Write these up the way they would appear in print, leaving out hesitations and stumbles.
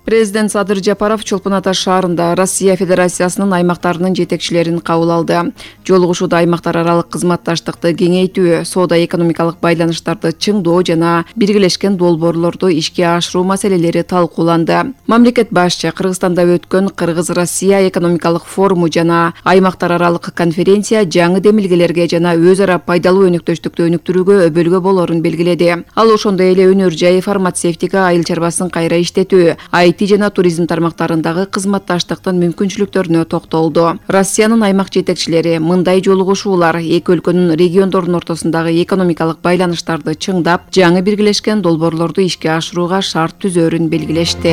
Президент Садыр Жапаров Чолпон Ата шаарында Россия Федерациясынын аймактарынын жетекчилерин кабыл алды. Жолугушууда аймактар аралык кызматташтыкты кеңейтүү, соода-экономикалык байланыштарды чыңдоо жана биргелешкен долбоорлорду ишке ашыруу маселелери талкууланды. Мамлекет башчы Кыргызстанда өткөн Кыргыз-Россия экономикалык форуму жана аймактар аралык конференция жаңы демилгелерге жана өз ара пайдалуу өнөктөштүктү өнүктүрүүгө өбөлгө болорун белгиледи. Ал ошондой эле өнөр жай, фармацевтика, айыл чарбасын кайра иштетүү, IT жана туризм тармактарындагы кызматташтыктын мүмкүнчүлүктөрүнө токтолду. Россиянын аймак жетекчилери мындай жолугушуулар эки өлкөнүн региондордун ортосундагы экономикалык байланыштарды чыңдап, жаңы биргелешкен долбоорлорду ишке ашырууга шарт түзөөрүн белгилешти.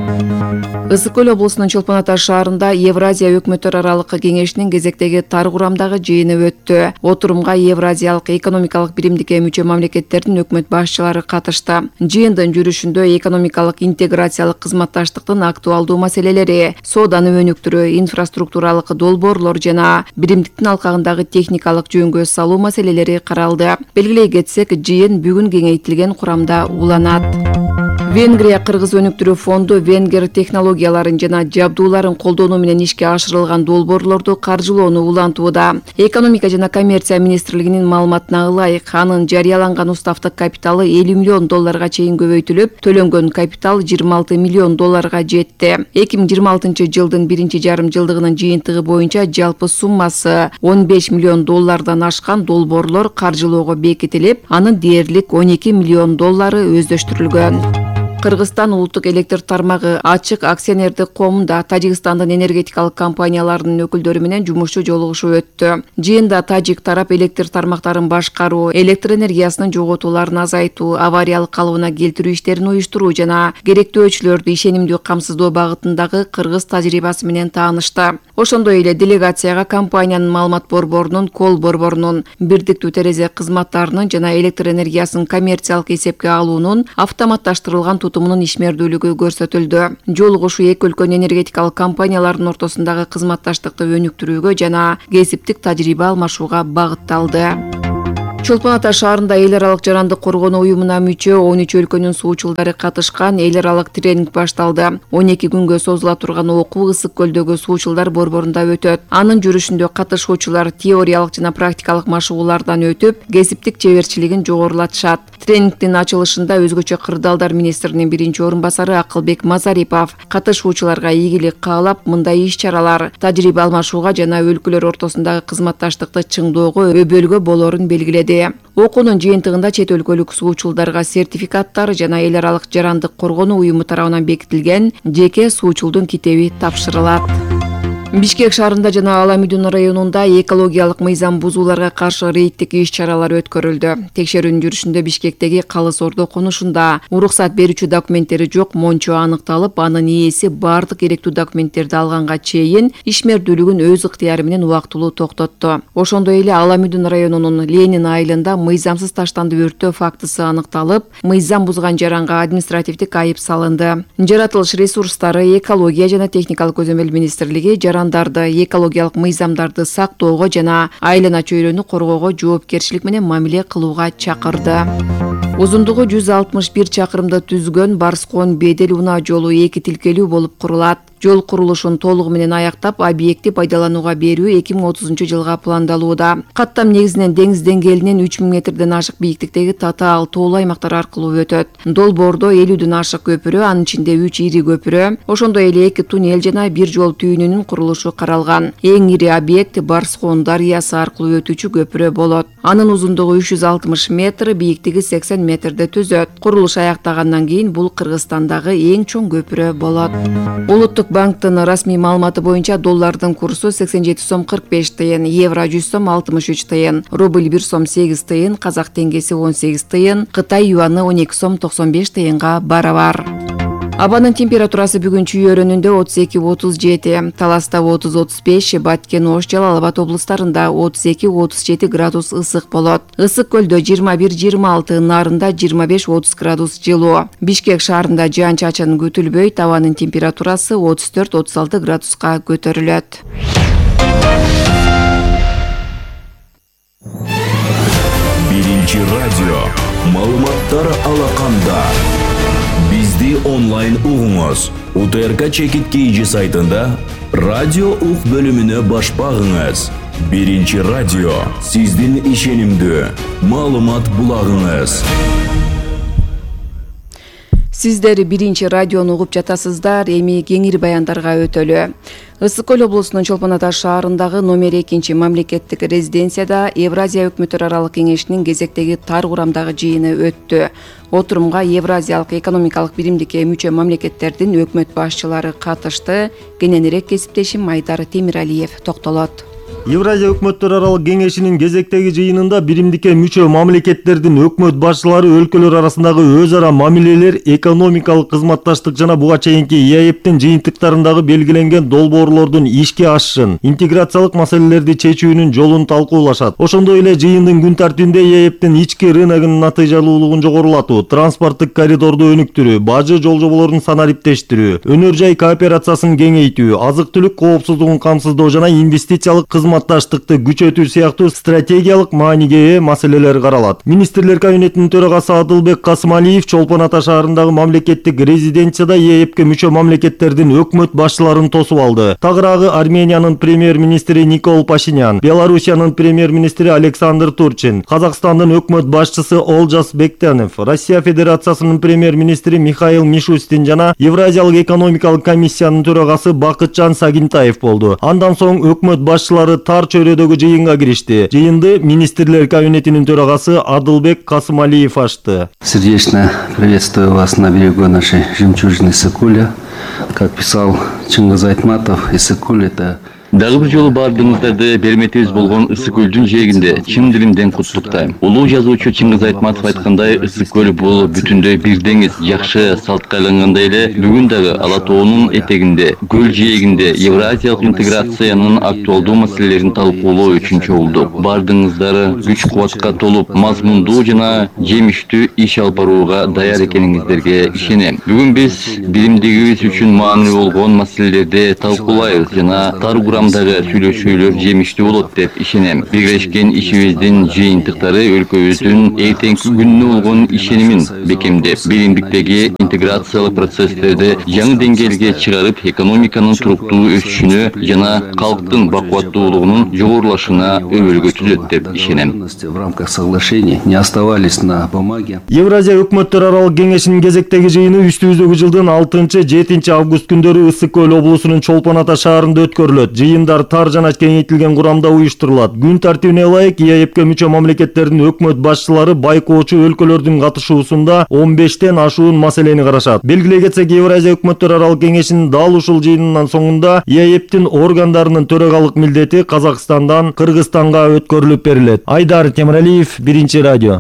Ысык Көл облусунун Чолпон Ата шаарында Евразия өкмөттөр аралык кеңешинин кезектеги тар курамдагы жыйыны өттү. Отурумга Евразиялык экономикалык биримдикке мүчө мамлекеттердин өкмөт башчылары катышты. Жыйындын жүрүшүндө экономикалык интеграциялык кызматташтыктын актуалдуу маселелери, сооданы өнүктүрүү, инфраструктуралык долбоорлор жана биримдиктин алкагындагы техникалык жөнгө салуу маселелери каралды. Белгилей кетсек, жыйын бүгүн кеңейтилген курамда уланат. Венгрия Кыргыз өнүктүрүү фонду венгер технологияларын жана жабдууларын колдонуу менен ишке ашырылган долбоорлорду каржылоону улантууда. Экономика жана коммерция министрлигинин маалыматына ылайык, анын жарыяланган уставдык капиталы $50 миллион чейин көбөйтүлүп, төлөнгөн капитал $26 миллион жетти. 2026 жылдын биринчи жарым жылдыгынын жыйынтыгы боюнча жалпы суммасы $15 миллион ашкан долбоорлор каржылоого бекитилип, анын дээрлик $12 миллион өздөштүрүлгөн. Кыргызстан улуттук электр тармагы ачык акционердик коомунда Тажикстандын энергетикалык компанияларынын өкүлдөрү менен жумушчу жолугушуу өттү. Жыйында тажик тарап электр тармактарын башкаруу, электр энергиясынын жоготууларын азайтуу, авариялык калыбына келтирүү иштерин уюштуруу жана керектөөчүлөрдү ишенимдүү камсыздоо багытындагы кыргыз тажрыйбасы менен таанышты. Ошондой эле делегацияга компаниянын маалымат борборунун, кол борборунун, бирдиктүү терезе кызматтарынын жана электр энергиясын коммерциялык эсепке алуунун автоматташтырылган тутумунун ишмердүүлүгү көрсөтүлдү. Жолугушуу эки өлкөнүн энергетикалык компанияларынын ортосундагы кызматташтыкты өнүктүрүүгө жана кесиптик тажрыйба алмашууга багытталды. Чолпон Ата шаарында эл аралык жарандык коргонуу уюмуна мүчө 13 өлкөнүн суучулдары катышкан эл аралык тренинг башталды. 12 күнгө созула турган окуу Ысык Көлдөгү суучулдар борборунда өтөт. Анын жүрүшүндө катышуучулар теориялык жана практикалык машыгуулардан өтүп, кесиптик чеберчилигин жогорулатышат. Тренингдин ачылышында өзгөчө кырдаалдар министринин биринчи орун басары Акылбек Мазарипов катышуучуларга ийгилик каалап, мындай иш-чаралар тажрыйба алмашууга жана өлкөлөр ортосундагы кызматташтыкты чыңдоого өбөлгө болорун белгиледи. Окуунун жыйынтыгында чет өлкөлүк суучулдарга сертификаттар жана эл аралык жарандык коргонуу уюму тарабынан бекитилген жеке суучулдун китеби тапшырылат. Бишкек шаарында жана Аламүйдүн районунда экологиялык мыйзам бузууларга каршы рейдтик иш-чаралар өткөрүлдү. Текшерүүнүн жүрүшүндө Бишкектеги Калыс Ордо конушунда уруксат берүүчү документтери жок мончо аныкталып, анын ээси бардык керектүү документтерди алганга чейин ишмердүүлүгүн өз ыктыяры менен убактылуу токтотту. Ошондой эле Аламүйдүн районунун Ленин айылында мыйзамсыз таштанды өртөө фактысы аныкталып, мыйзам бузган жаранга административдик айып салынды. Жаратылыш ресурстары, экология жана техникалык көзөмөл министрлиги экологиялык мыйзамдарды сактоого жана айлана чөйрөнү коргоого жоопкерчилик менен мамиле кылууга чакырды. Узундугу 161 чакырымды түзгөн Барскон-Бедел унаа жолу эки тилкелүү болуп курулат. Жол курулушун толугу менен аяктап, объекти пайдаланууга берүү 2030 жылга пландалууда. Каттам негизинен деңиз деңгээлинен 3000 метрден ашык бийиктиктеги татаал тоолуу аймактар аркылуу өтөт. Долбоордо 50дөн ашык көпүрө, анын ичинде 3 ири көпүрө, ошондой эле 2 туннель жана бир жол түйүнүнүн курулушу каралган. Эң ири объект Барскон дарыясы аркылуу өтүүчү көпүрө болот. Анын узундугу 360 метр, бийиктиги 80 метрди түзөт. Курулуш аяктагандан кийин бул Кыргызстандагы эң чоң көпүрө болот. Улуттук банктын расмий маалыматы боюнча доллардын курсу 87 сом 45 тыйын, евро 100 сом 63 тыйын, рубль 1 сом 8 тыйын, казак теңгеси 18 тыйын, Кытай юаны 12 сом 95 тыйынга барабар. Абанын температурасы бүгүн Чүй өрөөнүндө 32-37, Таласта 30-35, Баткен, Ош, Жалал Абад облустарында 32-37 градус ысык болот. Ысык Көлдө 21-26, Нарында 25-30 градус жылуу. Бишкек шаарында жаан-чачын күтүлбөйт, абанын температурасы 34-36 градуска көтөрүлөт. Биринчи радио маалыматтар алаканда. Бизди Бізді онлайн уғыңыз. УТРК Чекит KG сайтында радио уқ бөліміні башпағыңыз. Бірінші радио, сіздің ишенімді, малымат бұлағыңыз. Сиздер биринчи радиону угуп жатасыздар, эми кеңири баяндарга өтөлү. Ысык Көл облусунун Чолпон Ата шаарындагы номер 2 мамлекеттик резиденцияда Евразия өкмөттөр аралык кеңешинин кезектеги тар курамдагы жыйыны өттү. Отурумга Евразиялык экономикалык биримдикке мүчө мамлекеттердин өкмөт башчылары катышты. Кененирээк кесиптешим Айдар Темиралиев токтолот. Евразия өкмөттөр аралык кеңешинин кезектеги жыйынында биримдикке мүчө мамлекеттердин өкмөт башчылары өлкөлөр арасындагы өз ара мамилелер, экономикалык кызматташтык жана буга чейинки ЕАЭПтин жыйынтыктарындагы белгиленген долбоорлордун ишке ашышын, интеграциялык маселелерди чечүүнүн жолун талкуулашат. Ошондой эле жыйындын күн тартибинде ЕАЭПтин ички рыногунун натыйжалуулугун жогорулатуу, транспорттук коридорду өнүктүрүү, бажы жолжоболордун санариптештирүү, өнөр жай кооперациясын кеңейтүү, азык-түлүк коопсуздугун камсыздоо жана инвестициялык кызматташтыкты күчөтүү сыяктуу стратегиялык мааниге ээ маселелер каралат. Министрлер кабинетинин төрагасы Адылбек Касымалиев Чолпон Ата шаарындагы мамлекеттик резиденцияда ЕАЭПке мүчө мамлекеттердин өкмөт башчыларын тосуп алды. Тагыраагы Армениянын премьер-министри Никол Пашинян, Белоруссиянын премьер-министри Александр Турчин, Казакстандын өкмөт башчысы Олжас Бектенов, Россия Федерациясынын премьер-министри Михаил Мишустин жана Евразиялык экономикалык комиссиянын төрагасы Бакытжан Сагинтаев болду. Андан соң өкмөт башчылары тар чөйрөдөгү жыйынга киришти. Жыйынды министрлер кабинетинин төрагасы Адылбек Касымалиев ачты. Сердечно приветствую вас на берегу нашей жемчужины Ысык-Куля. Как писал Чингиз Айтматов, Ысык-Куль — это Дагы бир жолу бардыгыңыздарды берметибиз болгон Ысык-Көлдүн жээгинде чын дилимден куттуктайм. Улуу жазуучу Чингиз Айтматов айткандай, Ысык-Көл бул бүтүндөй бир деңиз, жакшы салтка айлангандай эле бүгүн дагы Ала тоонун этегинде, көл жээгинде Евразиялык интеграциянын актуалдуу маселелерин талкуулоо үчүн чогулдук. Бардыгыңыздары күч кубатка толуп, мазмундуу жана жемиштүү иш алып барууга даяр экениңиздерге ишенем. Бүгүн биз биримдигибиз үчүн маанилүү болгон маселелерди талкуулайбыз жана тар курамдагы сүйлөшүүлөр жемиштүү болот деп ишенем. Биргелешкен ишибиздин жыйынтыктары өлкөбүздүн эртеңки күнүнө болгон ишенимин бекемдеп, биримдиктеги интеграциялык процесстерди жаңы деңгээлге чыгарып, экономиканын туруктуу өсүшүнө жана калктын бакубаттуулугунун жогорулашына өбөлгө түзөт деп ишенем. в рамках соглашений не оставались на бумаге. Евразия өкмөттөр аралык кеңешинин кезектеги жыйыны үстүбүздөгү жылдын 6-7 август күндөрү Ысык-Көл облусунун Чолпон Ата шаарында өткөрүлөт. Жыйындар тар жана кеңейтилген курамда уюштурулат. Күн тартибине ылайык ЕАЭПке мүчө мамлекеттердин өкмөт башчылары байкоочу өлкөлөрдүн катышуусунда 15тен ашуун маселени карашат. Белгилей кетсек, Евразия өкмөттөр аралык кеңешинин дал ушул жыйынынан соңунда ЕАЭПтин органдарынын төрагалык милдети Казакстандан Кыргызстанга өткөрүлүп берилет. Айдар Темиралиев, Биринчи радио.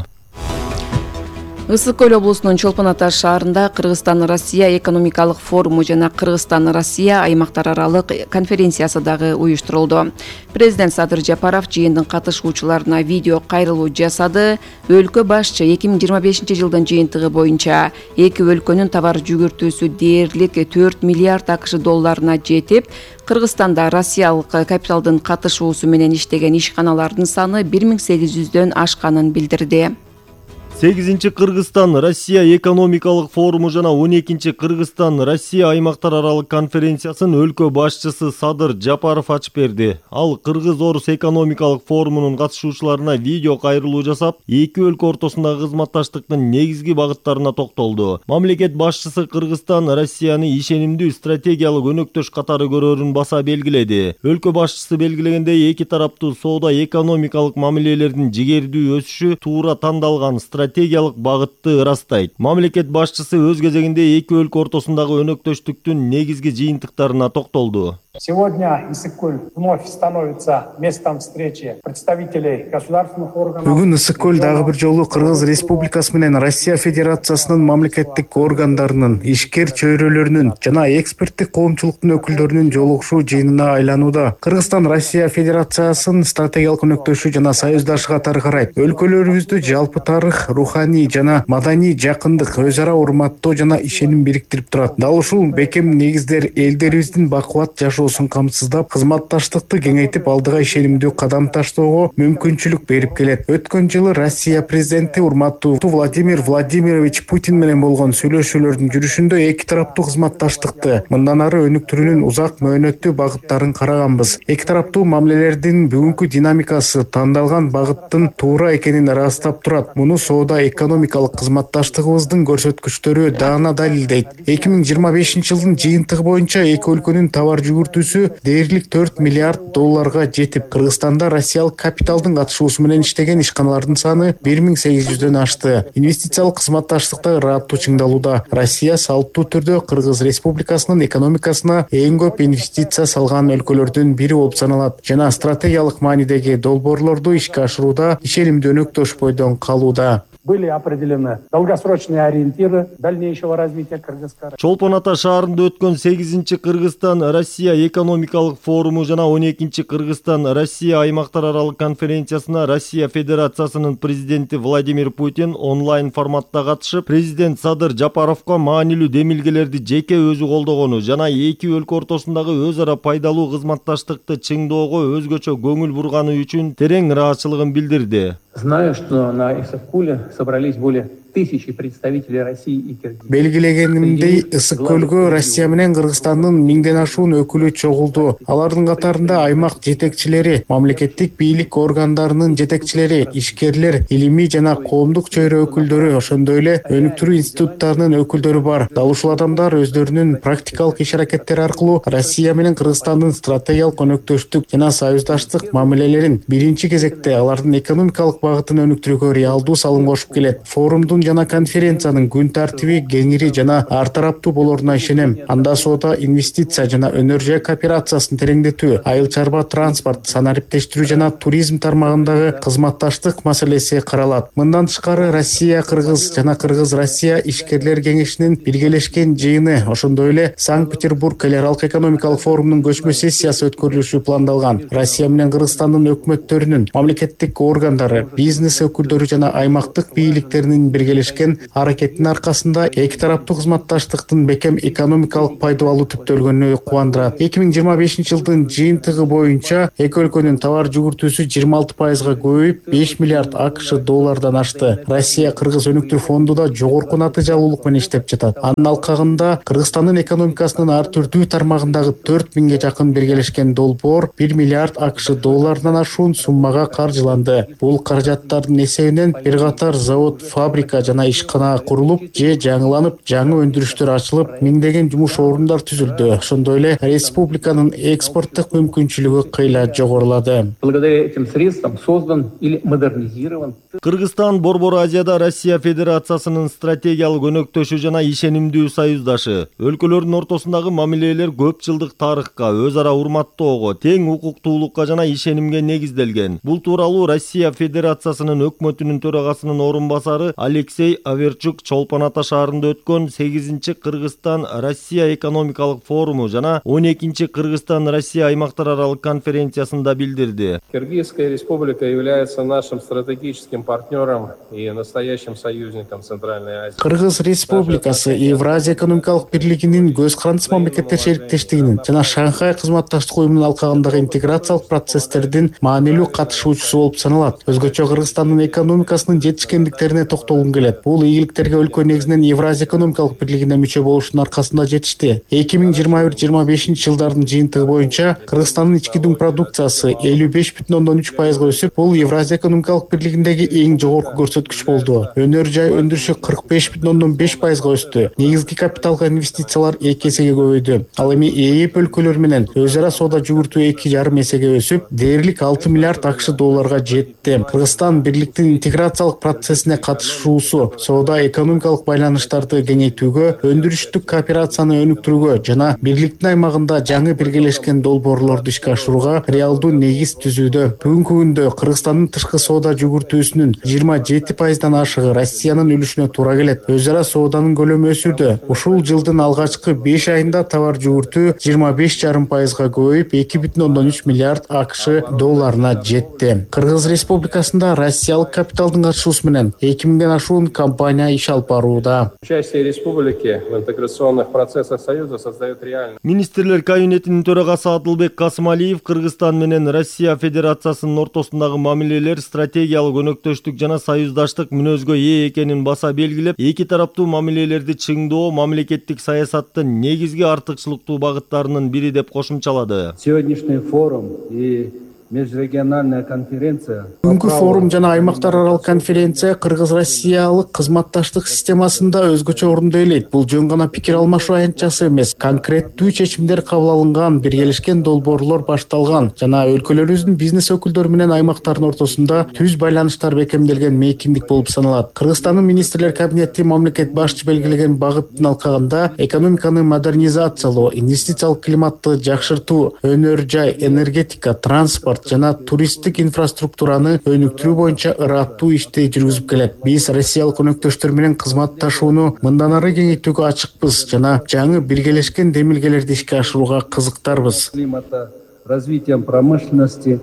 Ысык-Көл облусунун Чолпон Ата шаарында Кыргызстан-Россия экономикалык форуму жана Кыргызстан-Россия аймактар аралык конференциясы дагы уюштурулду. Президент Садыр Жапаров жыйындын катышуучуларына видео кайрылуу жасады. Өлкө башчы 2025 жылдын жыйынтыгы боюнча эки өлкөнүн товар жүгүртүүсү дээрлик 4 миллиард АКШ долларына жетип, Кыргызстанда Россиялык капиталдын катышуусу менен иштеген ишканалардын саны 1800дөн ашканын билдирди. 8-чи Кыргызстан-Россия экономикалык форуму жана 12-чи Кыргызстан-Россия аймактар аралык конференциясын өлкө башчысы Садыр Жапаров ачып берди. Ал Кыргыз-Орус экономикалык форумунун катышуучуларына видео кайрылуу жасап, эки өлкө ортосундагы кызматташтыктын негизги багыттарына токтолду. Мамлекет башчысы Кыргызстан Россияны ишенимдүү стратегиялык өнөктөш катары көрөрүн баса белгиледи. Өлкө башчысы белгилегендей, эки тараптуу соода экономикалык мамилелердин жигердүү өсүшү туура тандалган стратегиялык багытты ырастайт. Мамлекет башчысы өз кезегинде эки өлкө ортосундагы өнөктөштүктүн негизги жыйынтыктарына токтолду. Сегодня Ысык-Көл вновь становится местом встречи представителей государственных органов. Бүгүн Ысык-Көл дагы бир жолу Кыргыз Республикасы менен Россия Федерациясынын мамлекеттик органдарынын, ишкер чөйрөлөрүнүн жана эксперттик коомчулуктун өкүлдөрүнүн жолугушуу жыйынына айланууда. Кыргызстан Россия Федерациясын стратегиялык өнөктөшү жана союздашы катары карайт. Өлкөлөрүбүздү жалпы тарых, руханий жана маданий жакындык, өз ара урматтоо жана ишеним бириктирип турат. Дал ушул бекем негиздер элдерибиздин бакубат жашоо катышуусун камсыздап, кызматташтыкты кеңейтип, алдыга ишенимдүү кадам таштоого мүмкүнчүлүк берип келет. Өткөн жылы Россия президенти урматтуу Владимир Владимирович Путин менен болгон сүйлөшүүлөрдүн жүрүшүндө эки тараптуу кызматташтыкты мындан ары өнүктүрүүнүн узак мөөнөттүү багыттарын караганбыз. Эки тараптуу мамилелердин бүгүнкү динамикасы тандалган багыттын туура экенин ырастап турат. Муну соода экономикалык кызматташтыгыбыздын көрсөткүчтөрү даана далилдейт. 2025 жылдын жыйынтыгы боюнча эки өлкөнүн товар жүгүртүүсү дээрлик 4 миллиард долларга жетип, Кыргызстанда россиялык капиталдын катышуусу менен иштеген ишканалардын саны 1800дөн ашты. Инвестициялык кызматташтыкта ыраттуу чыңдалууда. Россия салттуу түрдө Кыргыз Республикасынын экономикасына эң көп инвестиция салган өлкөлөрдүн бири болуп саналат жана стратегиялык маанидеги долбоорлорду ишке ашырууда ишенимдүү өнөктөш бойдон калууда. Были определены долгосрочные ориентиры дальнейшего развития Кыргызстана. Чолпон Ата шаарында өткөн 8-чи Кыргызстан-Россия экономикалык форуму жана 12-чи Кыргызстан-Россия аймактар аралык конференциясына Россия Федерациясынын президенти Владимир Путин онлайн форматта катышып, президент Садыр Жапаровго маанилүү демилгелерди жеке өзү колдогону жана эки өлкө ортосундагы өз ара пайдалуу кызматташтыкты чыңдоого өзгөчө көңүл бурганы үчүн терең ыраазычылыгын билдирди. Знаю, что на Ысык-Куле собрались более 1000 представителей России и Кыргызстана. Белгилегенимдей, Ысык-Көлгө Россия менен Кыргызстандын 1000ден ашуун өкүлү чогулду. Алардын катарында аймак жетекчилери, мамлекеттик бийлик органдарынын жетекчилери, ишкерлер, илимий жана коомдук чөйрө өкүлдөрү, ошондой эле өнүктүрүү институттарынын өкүлдөрү бар. Дал ушул адамдар өздөрүнүн практикалык иш-аракеттери аркылуу Россия менен Кыргызстандын стратегиялык өнөктөштүк жана союздаштык мамилелерин биринчи кезекте алардын экономикалык багытын өнүктүрүүгө реалдуу салым кошуп келет. Форумдун жана конференциянын күн тартиби кеңири жана ар тараптуу болоруна ишенем. Анда соода, инвестиция жана өнөр жай кооперациясын тереңдетүү, айыл чарба транспорт, санариптештирүү жана туризм тармагындагы кызматташтык маселеси каралат. Мындан тышкары Россия Кыргыз жана Кыргыз Россия ишкерлер кеңешинин биргелешкен жыйыны, ошондой эле Санкт-Петербург эл аралык экономикалык форумунун көчмө сессиясы өткөрүлүшү пландалган. Россия менен Кыргызстандын өкмөттөрүнүн, мамлекеттик органдары, бизнес өкүлдөрү жана аймактык бийликтеринин биргелешкен аракеттин аркасында эки тараптуу кызматташтыктын бекем экономикалык пайда алуу түптөлгөнү кубандырат. 2025 жылдын жыйынтыгы боюнча эки өлкөнүн товар жүгүртүүсү 26%га көбөйүп, 5 миллиард АКШ доллардан ашты. Россия Кыргыз өнүктүрүү фонду да жогорку натыйжалуулук менен иштеп жатат. Анын алкагында Кыргызстандын экономикасынын ар түрдүү тармагындагы 4000ге жакын биргелешкен долбоор 1 миллиард АКШ доллардан ашуун суммага каржыланды. Бул каражаттардын эсебинен бир катар завод, фабрика жана ишкана курулуп же жаңыланып, жаңы өндүрүштөр ачылып, миңдеген жумуш орундар түзүлдү. Ошондой эле республиканын экспорттук мүмкүнчүлүгү кыйла жогорулады. Благодаря этим средствам создан или модернизирован. Кыргызстан Борбор Азияда Россия Федерациясынын стратегиялык өнөктөшү жана ишенимдүү союздашы. Өлкөлөрдүн ортосундагы мамилелер көп жылдык тарыхка, өз ара урматтоого, тең укуктуулукка жана ишенимге негизделген. Бул тууралуу Россия Федерациясынын өкмөтүнүн төрагасынын орунбасары Алексей Аверчук Чолпон Ата шаарында өткөн 8-чи Кыргызстан-Россия экономикалык форуму жана 12-чи Кыргызстан-Россия аймактар аралык конференциясында билдирди. Кыргызская республика является нашим стратегическим партнером и настоящим союзником Центральной Азии. Кыргыз Республикасы Евразия экономикалык бирлигинин көз карандыс мамлекеттер шериктештигинин жана Шанхай кызматташтык уюмунун алкагындагы интеграциялык процесстердин маанилүү катышуучусу болуп саналат. Өзгөчө Кыргызстандын экономикасынын жетишкендиктерине токтолгум келет. Бул ийгиликтерге өлкө негизинен Евразия экономикалык бирлигине мүчө болушунун аркасында жетишти. 2021-25 жылдардын жыйынтыгы боюнча Кыргызстандын ички дүң продукциясы 55,3%га өсүп, бул Евразия экономикалык бирлигиндеги эң жогорку көрсөткүч болду. Өнөр жай өндүрүшү 45,5%га өстү. Негизги капиталга инвестициялар 2 эсеге көбөйдү. Ал эми ЭИП өлкөлөр менен өз ара соода жүгүртүү 2,5 эсеге өсүп, дээрлик 6 миллиард АКШ долларга жетти. Кыргызстан бирликтин интеграциялык процессине катышуусу соода экономикалык байланыштарды кеңейтүүгө, өндүрүштүк кооперацияны өнүктүрүүгө жана бирликтин аймагында жаңы биргелешкен долбоорлорду ишке ашырууга реалдуу негиз түзүүдө. Бүгүнкү күндө Кыргызстандын тышкы соода жүгүртүүсүнүн 27%дан ашыгы Россиянын үлүшүнө туура келет. Өз ара сооданын көлөмү өсүүдө. Ушул жылдын алгачкы 5 айында товар жүгүртүү 25,5%га көбөйүп, 2,3 миллиард АКШ долларына жетти. Кыргыз Республикасында россиялык капиталдын катышуусу менен 2000ден ашуун жашуун компания иш алып барууда. Участие республики в интеграционных процессах Союза создает реальный. Министрлер кабинетинин төрагасы Адылбек Касымалиев Кыргызстан менен Россия Федерациясынын ортосундагы мамилелер стратегиялык өнөктөштүк жана союздаштык мүнөзгө ээ экенин баса белгилеп, эки тараптуу мамилелерди чыңдоо мамлекеттик саясаттын негизги артыкчылыктуу багыттарынын бири деп кошумчалады. Сегодняшний форум и межрегиональная конференция. Бүгүнкү форум жана аймактар аралык конференция Кыргыз-Россиялык кызматташтык системасында өзгөчө орунду ээлейт. Бул жөн гана пикир алмашуу аянтчасы эмес, конкреттүү чечимдер кабыл алынган, биргелешкен долбоорлор башталган жана өлкөлөрүбүздүн бизнес өкүлдөрү менен аймактардын ортосунда түз байланыштар бекемделген мейкиндик болуп саналат. Кыргызстандын министрлер кабинети мамлекет башчы белгилеген багыттын алкагында экономиканы модернизациялоо, инвестициялык климатты жакшыртуу, өнөр жай, энергетика, транспорт жана туристтик инфраструктураны өнүктүрүү боюнча ыраттуу ишти жүргүзүп келет. Биз россиялык өнөктөштөр менен кызматташууну мындан ары кеңейтүүгө ачыкпыз жана жаңы биргелешкен демилгелерди ишке ашырууга кызыктарбыз. Развитием промышленности,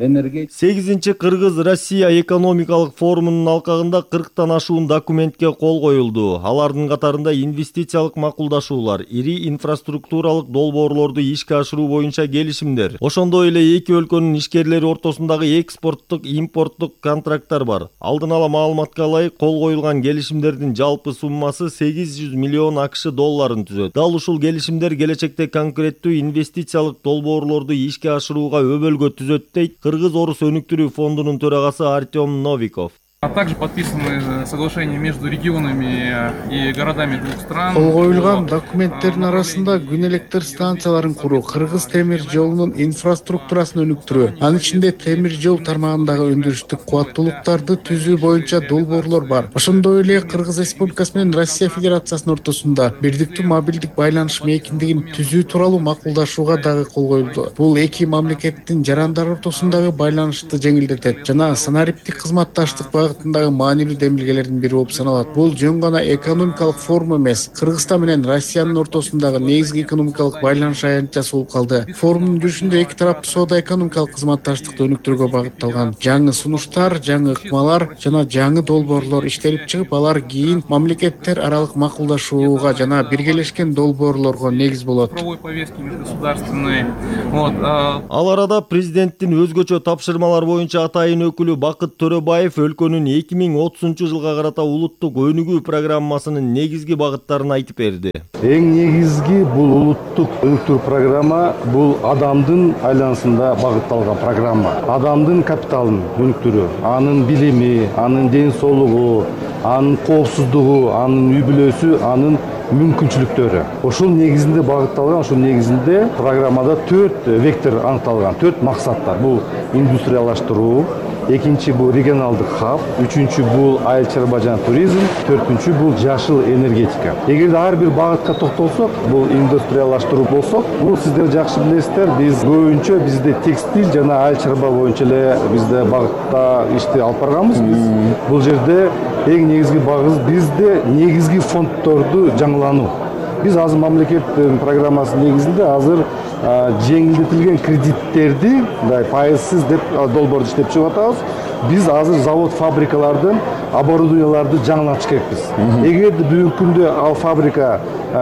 8-чи Кыргыз-Россия экономикалык форумунун алкагында 40тан ашуун документке кол коюлду. Алардын катарында инвестициялык макулдашуулар, ири инфраструктуралык долбоорлорду ишке ашыруу боюнча келишимдер. Ошондой эле эки өлкөнүн ишкерлери ортосундагы экспорттук, импорттук контракттар бар. Алдын ала маалыматка ылайык кол коюлган келишимдердин жалпы суммасы 800 миллион АКШ долларын түзөт. Дал ушул келишимдер келечекте конкреттүү инвестициялык долбоорлорду ишке ашырууга өбөлгө түзөт дейт Кыргыз-Орус өнүктүрүү фондунун төрагасы Артем Новиков. А также подписаны соглашения между регионами и городами двух стран. Кол коюлган документтердин арасында күн электр станцияларын куруу, Кыргыз темир жолунун инфраструктурасын өнүктүрүү, анын ичинде темир жол тармагындагы өндүрүштүк кубаттуулуктарды түзүү боюнча долбоорлор бар. Ошондой эле Кыргыз Республикасы менен Россия Федерациясынын ортосунда бирдиктүү мобилдик байланыш мейкиндигин түзүү тууралуу макулдашууга дагы кол коюлду. Бул эки мамлекеттин жарандары ортосундагы байланышты жеңилдетет жана санариптик кызматташтык маанилүү демилгелердин бири болуп саналат. Бул жөн гана экономикалык форум эмес, Кыргызстан менен Россиянын ортосундагы негизги экономикалык байланыш аянтчасы болуп калды. Форумдун жүрүшүндө эки тараптуу соода экономикалык кызматташтыкты өнүктүрүүгө багытталган жаңы сунуштар, жаңы ыкмалар жана жаңы долбоорлор иштелип чыгып, алар кийин мамлекеттер аралык макулдашууга жана биргелешкен долбоорлорго негиз болот. Ал арада президенттин өзгөчө тапшырмалар боюнча атайын өкүлү Бакыт Төрөбаев өлкөнүн 2030 жылга карата улуттук өнүгүү программасынын негизги багыттарын айтып берди. Эң негизги бул улуттук өнүктүрүү программа бул адамдын айланасында багытталган программа. Адамдын капиталын өнүктүрүү, анын билими, анын ден соолугу, анын коопсуздугу, анын үй бүлөсү, анын мүмкүнчүлүктөрү. Ошол негизинде багытталган, ошол негизинде программада 4 вектор аныкталган, 4 максаттар. Бул индустриялаштыруу, экинчи бул регионалдык хаб, үчүнчү бул айыл чарба жана туризм, төртүнчү бул жашыл энергетика. Эгерде ар бир багытка токтолсок, бул индустриялаштыруу болсок, бул сиздер жакшы билесиздер, биз көбүнчө бизде текстиль жана айыл чарба боюнча эле бизде багытта ишти алып барганбыз. Бул жерде эң негизги багыз бизде негизги фонддорду жаңылануу. Биз азыр мамлекет программасынын негизинде азыр жеңилдетилген кредиттерди пайызсыз деп долбоорду иштеп чыгып атабыз. Биз азыр завод фабрикалардын оборудованияларды жаңылатыш керекпиз. Эгерде бүгүнкү күндө ал фабрика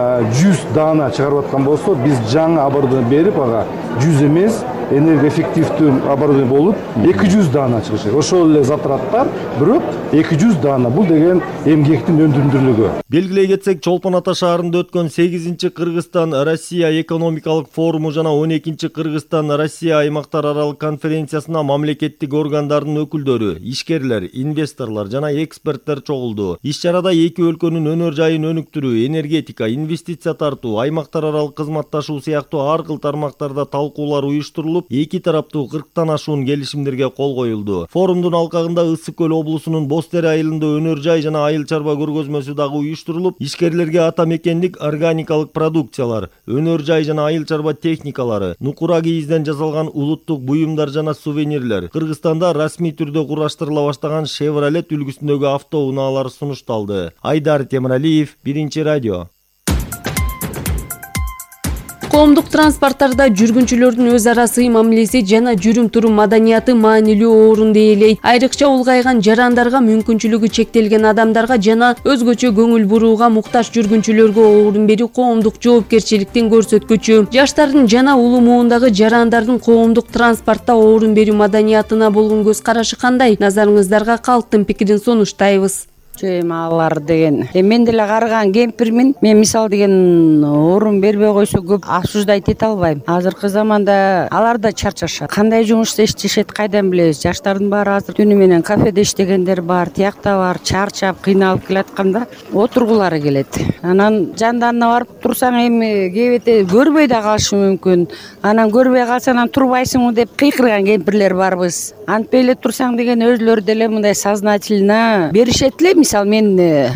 100 даана чыгарып аткан болсо, биз жаңы оборудование берип, ага 100 эмес, энергоэффективдүү оборудование болуп 200 даана чыгыш керек. Ошол эле затраттар, бирок 200 даана. Бул деген эмгектин өндүрүмдүүлүгү. Белгилей кетсек, Чолпон Ата шаарында өткөн 8-чи Кыргызстан-Россия экономикалык форуму жана 12-чи Кыргызстан-Россия аймактар аралык конференциясына мамлекеттик органдардын өкүлдөрү, ишкерлер, инвесторлор жана эксперттер чогулду. Иш-чарада эки өлкөнүн өнөр жайын өнүктүрүү, энергетика, инвестиция тартуу, аймактар аралык кызматташуу сыяктуу ар кыл тармактарда талкуулар уюштурулуп, эки тараптуу 40тан ашуун келишимдерге кол коюлду. Форумдун алкагында Ысык көл облусунун Боз Тере айылында өнөр жай жана айыл чарба көргөзмөсү дагы уюштурулуп, ишкерлерге ата мекендик органикалык продукциялар, өнөр жай жана айыл чарба техникалары, нукура кийизден жасалган улуттук буюмдар жана сувенирлер, Кыргызстанда расмий түрдө кураштырыла баштаган Chevrolet үлгүсүндөгү автоунaalар сунушталды. Айдар Темиралиев, Биринчи радио. Коомдук транспорттарда жүргүнчүлөрдүн өз ара сый мамилеси жана жүрүм-турум маданияты маанилүү орун ээлейт. Айрыкча улгайган жарандарга, мүмкүнчүлүгү чектелген адамдарга жана өзгөчө көңүл бурууга муктаж жүргүнчүлөргө орун берүү коомдук жоопкерчиликтин көрсөткүчү. Жаштардын жана улуу муундагы жарандардын коомдук транспортто орун берүү маданиятына болгон көз карашы кандай? Назарыңыздарга калктын пикирин сунуштайбыз. Эми алар деген мен деле карыган кемпирмин. Мен мисал деген орун бербей койсо көп осуждать эте албайм. Азыркы заманда алар да чарчашат. Кандай жумушта иштешет кайдан билебиз? Жаштардын баары азыр түнү менен кафеде иштегендер бар, тиякта бар, чарчап, кыйналып келатканда отургулары келет. Анан жандарына барып турсаң эми кебете көрбөй да калышы мүмкүн. Анан көрбөй калсаң анан турбайсыңбы деп кыйкырган кемпирлер барбыз. Антпей эле турсаң деген өзлөрү деле мындай сознательно беришет эле. Мисал мен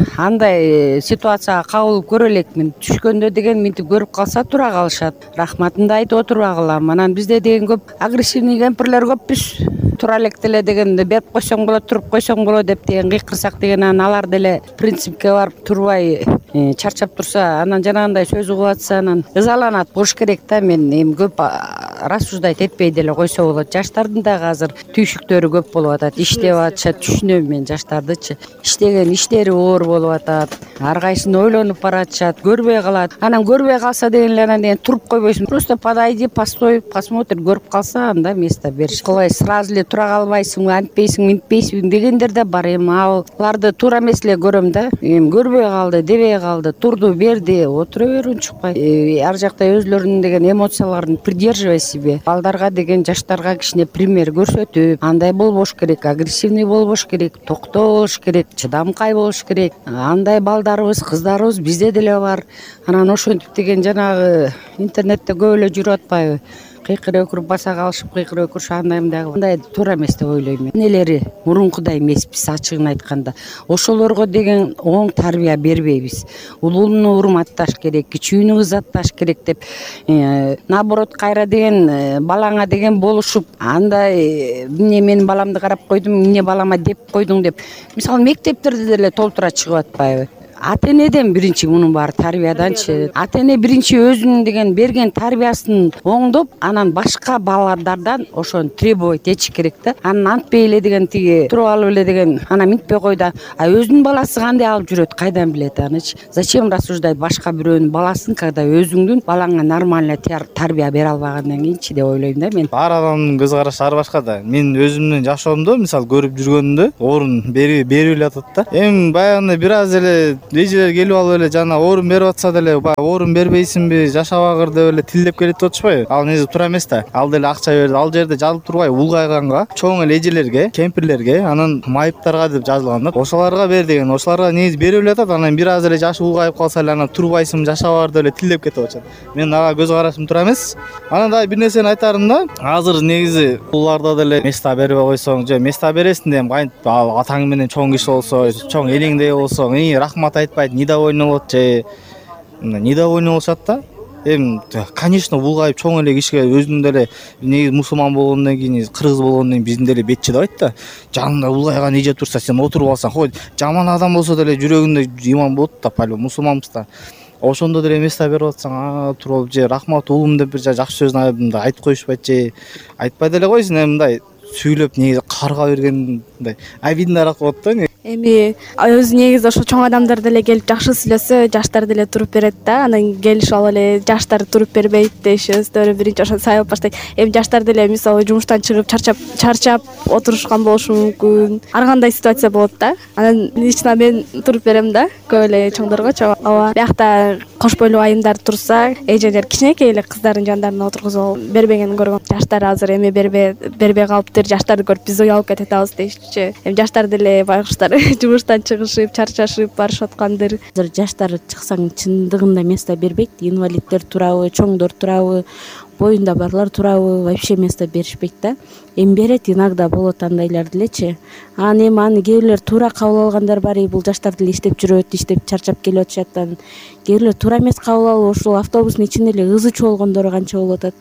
андай ситуацияга кабылып көрө элекмин. Түшкөндө деген минтип көрүп калса тура калышат. Рахматымды айтып отурбагыла. Анан бизде деген көп агрессивный кемпирлер көппүз. Тура элек деле деген берип койсоң болот, туруп койсоң болот деп деген кыйкырсак деген анан алар деле принципке барып турбай чарчап турса, анан жанагындай сөз угуп атса, анан ызаланат болуш керек да. Мен эми көп рассуждать этпей деле койсо болот. Жаштардын дагы азыр түйшүктөрү көп болуп атат. Иштеп атышат, түшүнөм мен жаштардычы. Иштеген иштери оор болуп атат. Ар кайсын ойлонуп баратышат, көрбөй калат. Анан көрбөй калса деген эле анан деген туруп койбойсуң. Просто подойди, постой, посмотри, көрүп калса анда место бериш. Колай сразу эле тура калбайсың, антпейсиң, минтпейсиң дегендер да бар. Эми аларды туура эмес эле көрөм да. Эми көрбөй калды, дебей калды, турду, берди, отура бер унчукпай. Ар жакта өзлөрүнүн деген эмоцияларын придерживай себе. Балдарга деген жаштарга кичине пример көрсөтүп, андай болбош керек, агрессивный болбош керек, токтоо болуш керек, чыдамкай болуш керек. Андай балдарыбыз, кыздарыбыз бизде деле бар. Анан ошентип деген жанагы интернетте көп эле жүрүп атпайбы? Кыйкыр өкүр баса калышып, кыйкыр өкүр андай мындагы. Андай туура эмес деп ойлойм. Энелери мурункудай эмеспиз, ачыгын айтканда. Ошолорго деген оң тарбия бербейбиз. Улууну урматташ керек, кичүүнү ызатташ керек деп, наоборот кайра деген балаңа деген болушуп, андай эмне менин баламды карап койдум, эмне балама деп койдуң деп. Мисалы мектептерде деле толтура чыгып атпайбы? Ата-энеден биринчи мунун баары тарбияданчы. Ата-эне биринчи өзүнүн деген берген тарбиясын оңдоп, анан башка балдардан ошону требовать этиш керек да. Анан антпей эле деген тиги туруп алып эле деген анан минтпей кой да. Өзүнүн баласы кандай алып жүрөт, кайдан билет анычы? Зачем рассуждать башка бирөөнүн баласын, когда өзүңдүн балаңа нормально тарбия бере албагандан кийинчи деп ойлойм да мен. Ар адамдын көз карашы ар башка да. Мен өзүмдүн жашоомдо мисал көрүп жүргөнүмдө орун берип эле атат да. Эми баягы бир аз эле эжелер келип алып эле жана орун берип атса деле, орун бербейсиңби, жашабагыр деп эле тилдеп келет деп атышпайбы? Ал негизи туура эмес да. Ал деле акча берди, ал жерде жазылып турбай улгайганга, чоң эле эжелерге, кемпирлерге, анан майыптарга деп жазылган да. Ошолорго бер деген, ошолорго негизи берип эле атат. Анан бир аз эле жашы улгайып калса эле анан турбайсың, жашабагыр деп эле тилдеп кетип атышат. Мен ага көз карашым туура эмес. Анан дагы бир нерсени айтарым да. Азыр негизи уларда деле место бербей койсоң, же место бересиң дем, кантип атаң менен чоң киши болсо, чоң элиңдей болсоң, рахмат айтпайт, недовольный болот же недовольный болушат да. Эми конечно булгайып чоң эле кишиге өзүнүн деле негизи мусулман болгондон кийин, кыргыз болгондон кийин биздин деле бет чыдабайт да. Жанында улгайган эже турса сен отуруп алсаң, хой жаман адам болсо деле жүрөгүндө иман болот да, пале мусулманбыз да. Ошондо деле место берип атсаң, туруп же рахмат уулум деп бир жакшы сөзүн айтып коюшпайт же айтпай деле койсун, эми мындай сүйлөп негизи карга бергендай обиднораак болот да. Эми өзү негизи ошо чоң адамдар деле келип жакшы сүйлөсө, жаштар деле туруп берет да. Анан келишип алып эле жаштар туруп бербейт деши өздөрү биринчи ошо сайып баштайт. Эми жаштар деле мисалы жумуштан чыгып чарчап отурушкан болушу мүмкүн. Ар кандай ситуация болот да. Анан лично мен туруп берем да, көп эле чоңдоргочу. Ооба. Биякта кош бойлуу айымдар турса, эжелер кичинекей эле кыздардын жандарына отургузуп бербегенин көргөм. Жаштар азыр эми бербей калыптыр, жаштарды көрүп биз уялып кетип атабыз дейчү. Эми жаштар деле байкуштар жумуштан чыгышып, чарчашып барышып аткандыр. Азыр жаштар чыксаң чындыгында место бербейт. Инвалиддер турабы, чоңдор турабы, боюнда барлар турабы вообще место беришпейт да. Эми берет иногда болот андайлар делечи. Анан эми аны кээ бирлер туура кабыл алгандар бар. Бул жаштар деле иштеп жүрөт, иштеп чарчап келип атышат. Кээ бирлер туура эмес кабыл алып, ушул автобустун ичинде эле ызы чуулгондору канча болуп атат.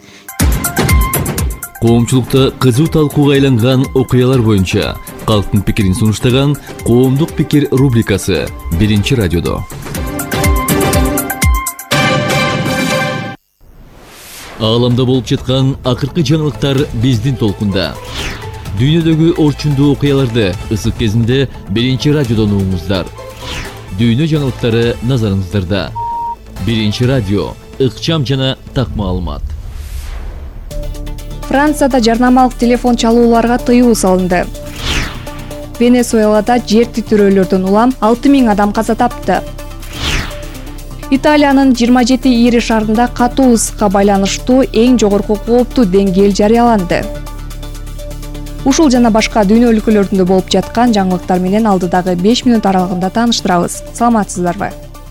Коомчулукта кызуу талкууга айланган окуялар боюнча калктын пикирин сунуштаган Коомдук пикир рубрикасы Биринчи радиодо. Ааламда болуп жаткан акыркы жаңылыктар биздин толкунда. Дүйнөдөгү орчундуу окуяларды ысык кезинде биринчи радиодон угуңуздар. Дүйнө жаңылыктары назарыңыздарда. Биринчи радио, ыкчам жана так маалымат. Францияда жарнамалык телефон чалууларга тыюу салынды. Венесуэлада жер титирөөлөрдөн улам 6000 адам каза тапты. Италиянын 27 ири шаарында катуу ысыкка байланыштуу эң жогорку кооптуу деңгээл жарыяланды. Ушул жана башка дүйнө өлкөлөрүндө болуп жаткан жаңылыктар менен алдыдагы 5 мүнөт аралыгында тааныштырабыз. Саламатсыздарбы?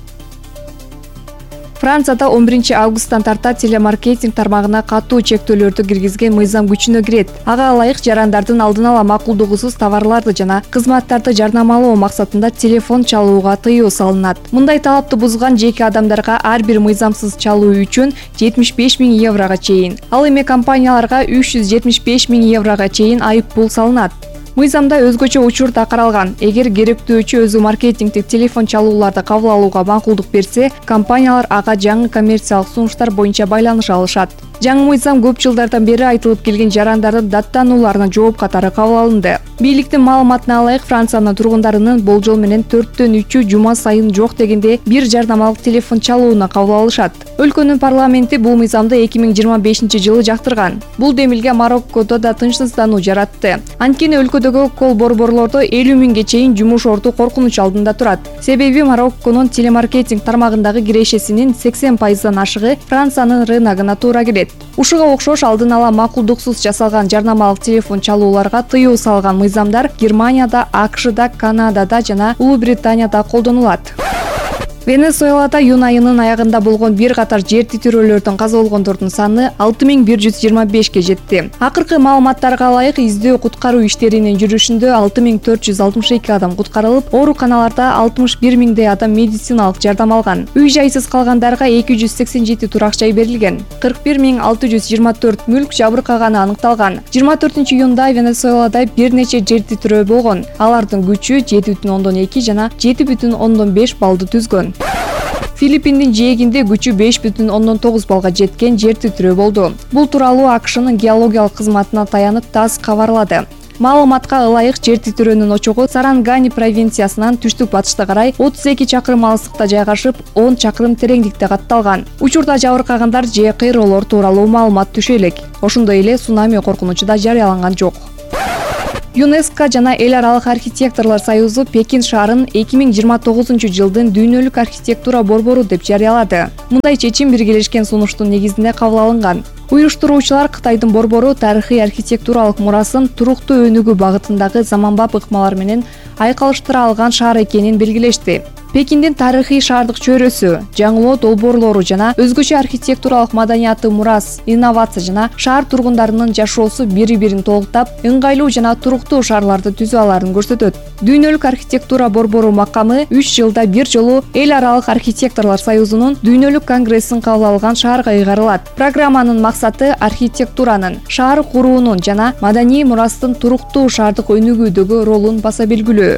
Францияда 11 августтан тарта телемаркетинг тармагына катуу чектөөлөрдү киргизген мыйзам күчүнө кирет. Ага ылайык жарандардын алдын ала макулдугусуз товарларды жана кызматтарды жарнамалоо максатында телефон чалууга тыюу салынат. Мындай талапты бузган жеке адамдарга ар бир мыйзамсыз чалуу үчүн 75 000 еврого чейин, ал эми компанияларга 375 000 еврого чейин айып пул салынат. Мыйзамда өзгөчө учур да каралган. Эгер керектөөчү өзү маркетингдик телефон чалууларды кабыл алууга макулдук берсе, компаниялар ага жаңы коммерциялык сунуштар боюнча байланыша алышат. Жаңы мыйзам көп жылдардан бери айтылып келген жарандардын даттанууларына жооп катары кабыл алынды. Бийликтин маалыматына ылайык Франциянын тургундарынын болжол менен 4/3 жума сайын жок дегенде бир жарнамалык телефон чалууна кабыл алышат. Өлкөнүн парламенти бул мыйзамды 2025 жылы жактырган. Бул демилге Мароккодо да тынчсыздануу жаратты. Анткени өлкөдөгү кол борборлордо 50 000ге чейин жумуш орду коркунуч алдында турат. Себеби Марокконун телемаркетинг тармагындагы кирешесинин 80% ашыгы Франциянын рыногуна туура келет. Ушуга окшош алдын ала макулдуксуз жасалган жарнамалык телефон чалууларга тыюу салган мыйзамдар Германияда, AQШда, Канадада жана Улуу Британияда колдонулат. Венесуэлада июнь айынын аягында болгон бир катар жер титирөөлөрдөн каза болгондордун саны 6125ке жетти. Акыркы маалыматтарга ылайык издөө куткаруу иштеринин жүрүшүндө 6462 адам куткарылып, ооруканаларда 61 000 адам медициналык жардам алган. Үй жайсыз калгандарга 287 турак жай берилген. 41 624 мүлк жабыркаганы аныкталган. 24 июнда Венесуэлада бир нече жер титирөө болгон. Алардын күчү 7,2 жана 7,5 баллды түзгөн. Филиппиндин жээгинде күчү 5,9 балга жеткен жер титирөө болду. Бул тууралуу AQШнын геологиялык кызматына таянып ТАСС кабарлады. Маалыматка ылайык жер титирөөнүн очогу Сарангани провинциясынан түштүк батышка карай 32 чакырым алыстыкта жайгашып, 10 чакырым тереңдикте катталган. Учурда жабыркагандар же кыйроолор тууралуу маалымат түшө элек. Ошондой эле цунами коркунучу да жарыяланган жок. ЮНЕСКО жана Эл аралык архитекторлор союзу Пекин шаарын 2029 жылдын дүйнөлүк архитектура борбору деп жарыялады. Мындай чечим биргелешкен сунуштун негизинде кабыл алынган. Уюштуруучулар Кытайдын борбору тарыхый архитектуралык мурасын туруктуу өнүгүү багытындагы заманбап ыкмалар менен айкалыштыра алган шаар экенин белгилешти. Пекиндин тарыхый шаардык чөйрөсү, жаңылоо долбоорлору жана өзгөчө архитектуралык маданияты мурас, инновация жана шаар тургундарынын жашоосу бири-бирин толуктап, ыңгайлуу жана туруктуу шаарларды түзүү аларын көрсөтөт. Дүйнөлүк архитектура борбору макамы 3 жылда бир жолу Эл аралык архитекторлор союзунун дүйнөлүк конгрессин кабыл алган шаарга ыйгарылат. Программанын максаты архитектуранын, шаар куруунун жана маданий мурастын туруктуу шаардык өнүгүүдөгү ролун баса белгилөө.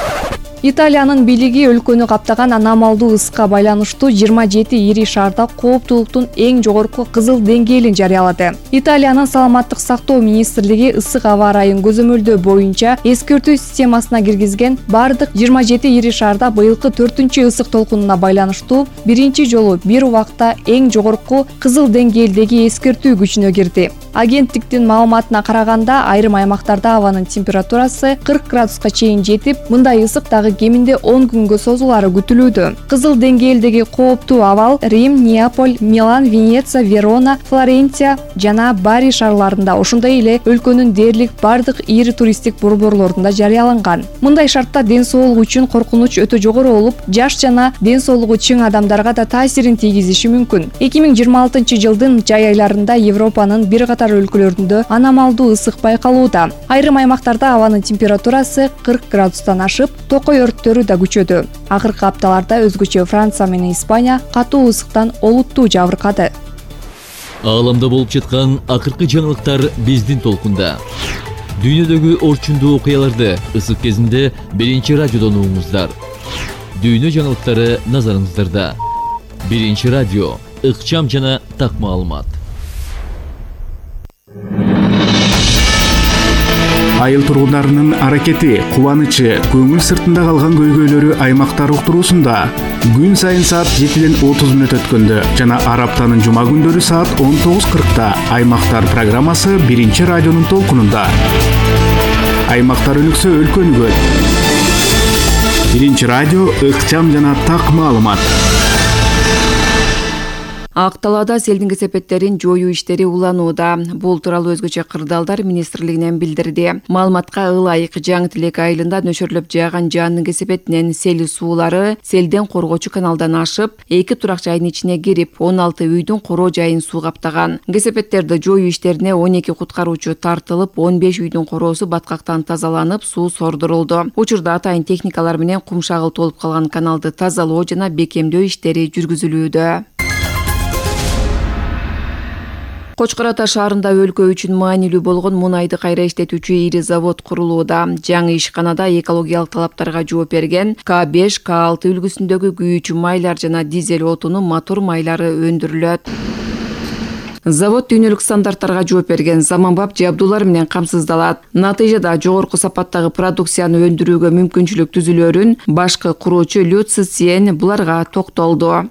Италиянын бийлиги өлкөнү каптаган аномалдуу ысыкка байланыштуу 27 ири шаарда кооптуулуктун эң жогорку кызыл деңгээлин жарыялады. Италиянын саламаттык сактоо министрлиги ысык аба ырайын көзөмөлдөө боюнча эскертүү системасына киргизген бардык 27 ири шаарда быйылкы 4-чү ысык толкунуна байланыштуу биринчи жолу бир убакта эң жогорку кызыл деңгээлдеги эскертүү күчүнө кирди. Агенттиктин маалыматына караганда, айрым аймактарда абанын температурасы 40 градуска чейин жетип, мындай ысык дагы кеминде 10 күнгө созулары күтүлүүдө. Кызыл деңгээлдеги кооптуу абал Рим, Неаполь, Милан, Венеция, Верона, Флоренция жана Бари шаарларында, ошондой эле өлкөнүн дээрлик бардык ири туристтик борборлорунда жарыяланган. Мындай шартта ден соолук үчүн коркунуч өтө жогору болуп, жаш жана ден соолугу чың адамдарга да таасирин тийгизиши мүмкүн. 2026 жылдын жай айларында Европанын бир катар өлкөлөрүндө аномалдуу ысык байкалууда. Айрым аймактарда абанын температурасы 40 градустан ашып, токой өрттөрү да күчөдү. Акыркы апталарда өзгөчө Франция менен Испания катуу ысыктан олуттуу жабыркады. Ааламда болуп жаткан акыркы жаңылыктар биздин толкунда. Дүйнөдөгү орчундуу окуяларды ысык кезинде биринчи радиодон угуңуздар. Дүйнө жаңылыктары назарыңыздарда. Биринчи радио, ыкчам жана так маалымат. Айыл тургундарынын аракети, кубанычы, көңүл сыртында калган көйгөйлөрү аймактар уктуруусунда күн сайын саат 7:30 өткөндө жана ар аптанын жума күндөрү саат 19:40 Аймактар программасы Биринчи радионун толкунунда. Аймактар өнүксө өлкө өнүгөт. Биринчи радио ыкчам жана так маалымат. Ак талаада селдин кесепеттерин жоюу иштери уланууда. Бул тууралуу өзгөчө кырдаалдар министрлигинен билдирди. Маалыматка ылайык Жаңы Тилек айылында нөшөрлөп жааган жаандын кесепетинен сел суулары селден коргоочу каналдан ашып, 2 турак жайдын ичине кирип, 16 үйдүн короо жайын суу каптаган. Кесепеттерди жоюу иштерине 12 куткаруучу тартылып, 15 үйдүн короосу баткактан тазаланып, суу сордурулду. Учурда атайын техникалар менен кумшагыл толуп калган каналды тазалоо жана бекемдөө иштери жүргүзүлүүдө. Кочкор Ата шаарында өлкө үчүн маанилүү болгон мунайды кайра иштетүүчү ири завод курулууда. Жаңы ишканада экологиялык талаптарга жооп берген К5, К6 үлгүсүндөгү күйүүчү майлар жана дизель отуну мотор майлары өндүрүлөт. Завод дүйнөлүк стандарттарга жооп берген заманбап жабдуулар менен камсыздалат. Натыйжада жогорку сапаттагы продукцияны өндүрүүгө мүмкүнчүлүк түзүлөрүн башкы куруучу Лю Цзиен буларга токтолду.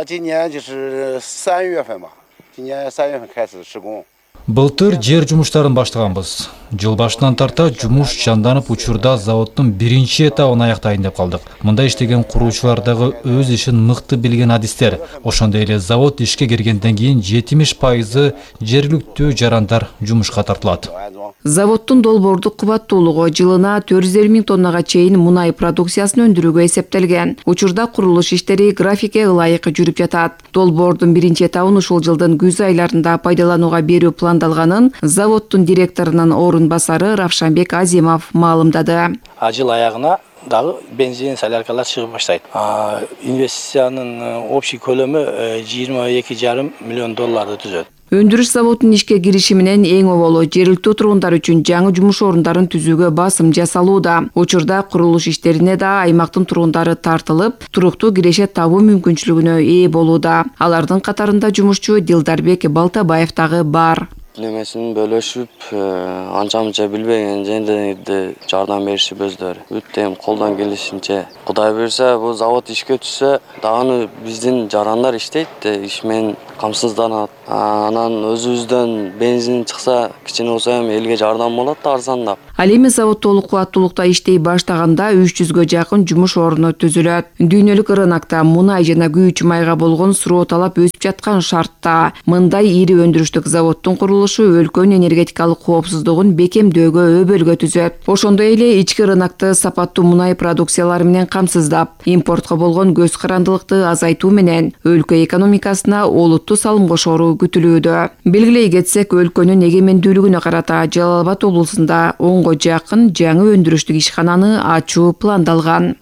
Былтыр жер жумуштарын баштаганбыз. Жыл башынан тарта жумуш жанданып учурда заводдун биринчи этабын аяктайын деп калдык. Мында иштеген куруучулар дагы өз ишин мыкты билген адистер. Ошондой эле завод ишке киргенден кийин 70% жергиликтүү жарандар жумушка тартылат. Заводдун долбоордук кубаттуулугу жылына 400 000 тоннага чейин мунай продукциясын өндүрүүгө эсептелген. Учурда курулуш иштери графикке ылайык жүрүп жатат. Долбоордун биринчи этабын ушул жылдын күз айларында пайдаланууга берүү пландалганын заводдун директорунун орун басары Равшанбек Азимов маалымдады. Жыл аягына дагы бензин соляркалар чыгып баштайт. Инвестициянын общий көлөмү 22,5 миллион долларды түзөт. Өндүрүш заводунун ишке кириши менен эң оболу жергиликтүү тургундар үчүн жаңы жумуш орундарын түзүүгө басым жасалууда. Учурда курулуш иштерине да аймактын тургундары тартылып, туруктуу кирешет табуу мүмкүнчүлүгүнө ээ болууда. Алардын катарында жумушчу Дилдарбек Балтабаев дагы бар. Немесин бөлөшүп, анча-мынча билбеген жендерди жардам беришип өздөрү. Өтөм колдон келишинче. Кудай буйрса, бул завод ишке түшсө, дагы биздин жарандар иштейт, иш менен камсызданат. Анан өзүбүздөн бензин чыкса, кичине болсо эми элге жардам болот да арзандап. Ал эми завод толук кубаттуулукта иштей баштаганда 300гө жакын жумуш орну түзүлөт. Дүйнөлүк рынокто мунай жана күйүүчү майга болгон суроо талап өсүп жаткан шартта мындай ири өндүрүштүк заводдун курулушу өлкөнүн энергетикалык коопсуздугун бекемдөөгө өбөлгө түзөт. Ошондой эле ички рынокто сапаттуу мунай продукциялары менен камсыздап, импортко болгон көз карандылыкты азайтуу менен өлкө экономикасына олуттуу салым кошору күтүлүүдө. Белгилей кетсек, өлкөнүн эгемендүүлүгүнө карата Жалал Абад облусунда 10го жакын жаңы өндүрүштүк ишкананы ачуу пландалган.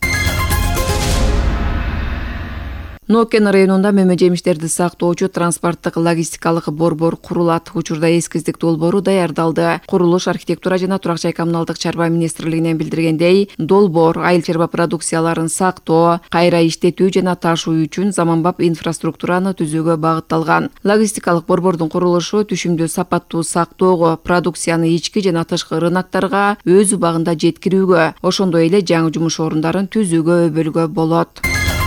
Нокен районунда мөмө жемиштерди сактоочу транспорттук логистикалык борбор курулат. Учурда эскиздик долбоору даярдалды. Курулуш, архитектура жана турак жай коммуналдык чарба министрлигинен билдиргендей, долбоор айыл чарба продукцияларын сактоо, кайра иштетүү жана ташуу үчүн заманбап инфраструктураны түзүүгө багытталган. Логистикалык борбордун курулушу түшүмдүү сапаттуу сактоого, продукцияны ички жана тышкы рыноктарга өз убагында жеткирүүгө, ошондой эле жаңы жумуш орундарын түзүүгө өбөлгө болот.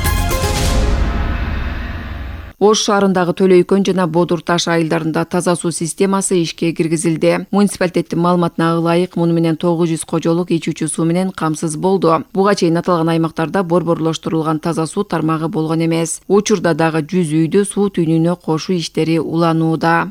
Ош шаарындагы Төлөйкөн жана Бодур Таш айылдарында таза суу системасы ишке киргизилди. Муниципалитеттин маалыматына ылайык, муну менен 900 кожолук ичүүчү суу менен камсыз болду. Буга чейин аталган аймактарда борборлоштурулган таза суу тармагы болгон эмес. Учурда дагы 100 үйдү суу түйүнүнө кошуу иштери уланууда.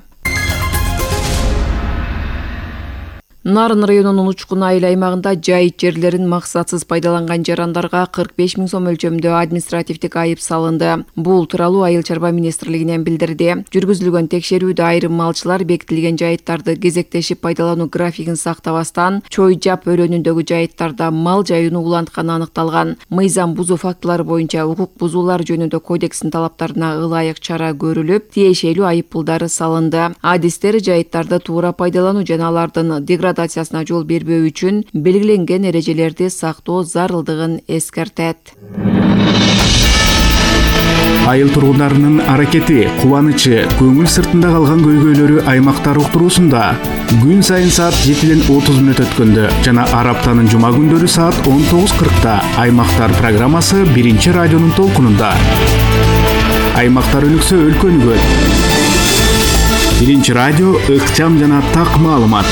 Нарын районунун Учкун айыл аймагында жайыт жерлерин максатсыз пайдаланган жарандарга 45 000 сом өлчөмдө административдик айып салынды. Бул тууралуу Айыл чарба министрлигинен билдирди. Жүргүзүлгөн текшерүүдө айрым малчылар бекитилген жайыттарды кезектешип пайдалануу графигин сактабастан, чой жап өрөөнүндөгү жайыттарда мал жаюуну улантканы аныкталган. Мыйзам бузуу фактылары боюнча укук бузуулар жөнүндө кодекстин талаптарына ылайык чара көрүлүп, тиешелүү айып пулдары салынды. Адистер жайыттарды туура пайдалануу жана алардын деградациясына жол бербөө үчүн белгиленген эрежелерди сактоо зарылдыгын эскертет. Айыл тургундарынын аракети, кубанычы, көңүл сыртында калган көйгөйлөрү аймактар уктуруусунда күн сайын саат 7:30 өткөндө жана ар аптанын жума күндөрү саат 19:40 аймактар программасы биринчи радионун толкунунда. Аймактар өнүксө өлкө өнүгөт. Биринчи радио ыкчам жана так маалымат.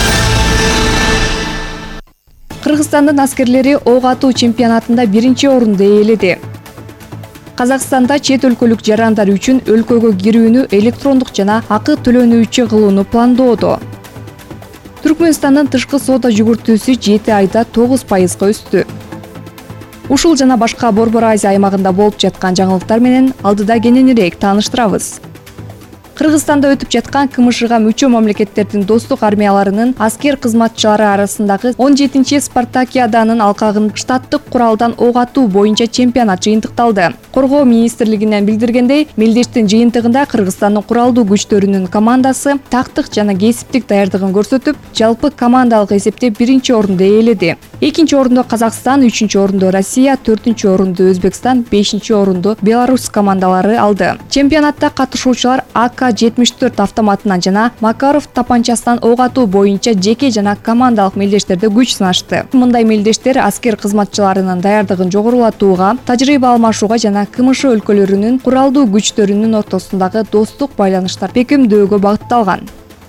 Кыргызстандын аскерлери ок атуу чемпионатында биринчи орунду ээледи. Казакстанда чет өлкөлүк жарандар үчүн өлкөгө кирүүнү электрондук жана акы төлөнүүчү кылууну пландоодо. Түркмөнстандын тышкы соода жүгүртүүсү 7 айда 9% өстү. Ушул жана башка Борбор Азия аймагында болуп жаткан жаңылыктар менен алдыда кененирээк тааныштырабыз. Кыргызстанда өтүп жаткан КМШга мүчө мамлекеттердин достук армияларынын аскер кызматчылары арасындагы 17-чи Спартакиаданын алкагын штаттык куралдан ок атуу боюнча чемпионат жыйынтыкталды. Коргоо министрлигинен билдиргендей, мелдештин жыйынтыгында Кыргызстандын куралдуу күчтөрүнүн командасы тактык жана кесиптик даярдыгын көрсөтүп, жалпы командалык эсепте биринчи орунду ээледи. Экинчи орунду Казакстан, үчүнчү орунду Россия, төртүнчү орунду Өзбекстан, бешинчи орунду Беларусь командалары алды. Чемпионатта катышуучулар АК-74 автоматынан жана Макаров тапанчасынан ок атуу боюнча жеке жана командалык мелдештерде күч сынашты. Мындай мелдештер аскер кызматчыларынын даярдыгын жогорулатууга, тажрыйба алмашууга жана КМШ өлкөлөрүнүн куралдуу күчтөрүнүн ортосундагы достук байланыштар бекемдөөгө багытталган.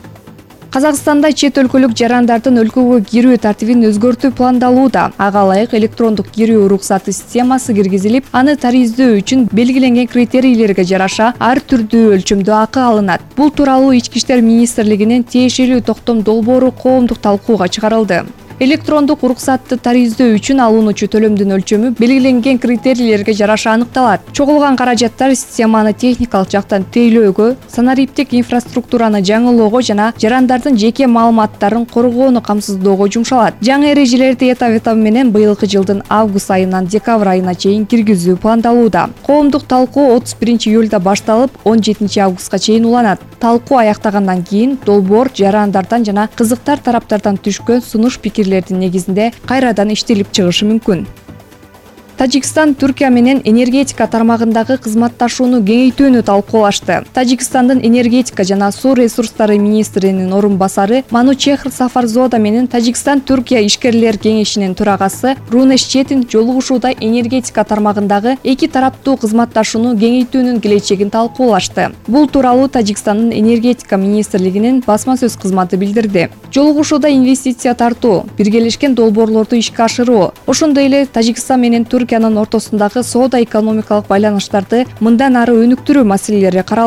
Казакстанда чет өлкөлүк жарандардын өлкөгө кирүү тартибин өзгөртүү пландалууда. Ага ылайык электрондук кирүү уруксаты системасы киргизилип, аны тариздөө үчүн белгиленген критерийлерге жараша ар түрдүү өлчөмдө акы алынат. Бул тууралуу Ички иштер министрлигинин тиешелүү токтом долбоору коомдук талкууга чыгарылды. Электрондук уруксатты тариздөө үчүн алынуучу төлөмдүн өлчөмү белгиленген критерийлерге жараша аныкталат. Чогулган каражаттар системаны техникалык жактан тейлөөгө, санариптик инфраструктураны жаңылоого жана жарандардын жеке маалыматтарын коргоону камсыздоого жумшалат. Жаңы эрежелерди этап менен быйылкы жылдын август айынан декабрь айына чейин киргизүү пландалууда. Коомдук талкуу 31 июлда башталып, 17 августка чейин уланат. Талкуу аяктагандан кийин долбоор жарандардан жана кызыктар тараптардан түшкөн сунуш пикирлердин негизинде кайрадан иштелип чыгышы мүмкүн. Тажикстан Түркия менен энергетика тармагындагы кызматташууну кеңейтүүнү талкуулашты. Тажикстандын энергетика жана суу ресурстары министринин орун басары Манучехр Сафарзода менен Тажикстан Түркия ишкерлер кеңешинин төрагасы Рунеш Четин жолугушууда энергетика тармагындагы эки тараптуу кызматташууну кеңейтүүнүн келечегин талкуулашты. Бул тууралуу Тажикстандын энергетика министрлигинин басма сөз кызматы билдирди. Жолугушууда инвестиция тартуу, биргелешкен долбоорлорду ишке ашыруу, ошондой эле Тажикстан менен Түркиянын ортосундагы соода экономикалык байланыштарды мындан ары өнүктүрүү маселелери каралды.